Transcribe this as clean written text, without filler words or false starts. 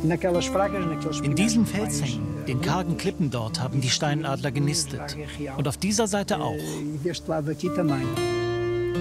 In diesen Felshängen, den kargen Klippen dort, haben die Steinadler genistet. Und auf dieser Seite auch.